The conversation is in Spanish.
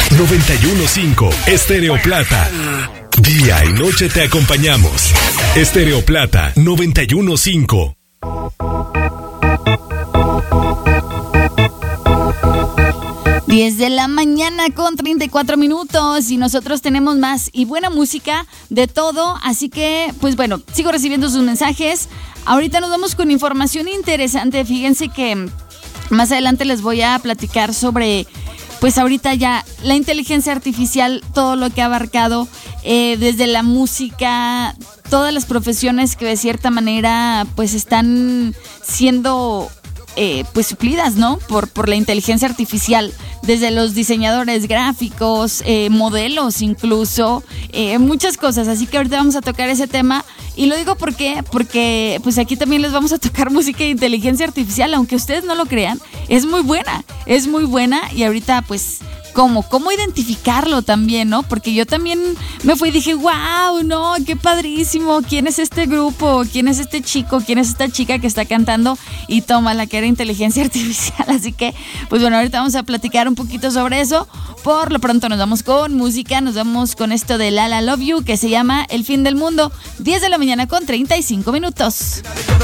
91.5 Estéreo Plata. Día y noche te acompañamos. Estéreo Plata 91.5. Diez de la mañana con 34 minutos y nosotros tenemos más y buena música de todo, así que pues bueno, sigo recibiendo sus mensajes. Ahorita nos vamos con información interesante. Fíjense que más adelante les voy a platicar sobre, pues ahorita ya la inteligencia artificial, todo lo que ha abarcado desde la música, todas las profesiones que de cierta manera pues están siendo pues suplidas, ¿no? Por la inteligencia artificial, desde los diseñadores gráficos, modelos incluso, muchas cosas. Así que ahorita vamos a tocar ese tema. Y lo digo porque pues aquí también les vamos a tocar música de inteligencia artificial, aunque ustedes no lo crean, es muy buena y ahorita pues ¿Cómo identificarlo también, no? Porque yo también me fui y dije, wow, no, qué padrísimo, ¿quién es este grupo? ¿Quién es este chico? ¿Quién es esta chica que está cantando? Y toma, la que era inteligencia artificial. Así que, pues bueno, ahorita vamos a platicar un poquito sobre eso. Por lo pronto nos vamos con música, nos vamos con esto de La La Love You, que se llama El Fin del Mundo. 10 de la mañana con 35 minutos.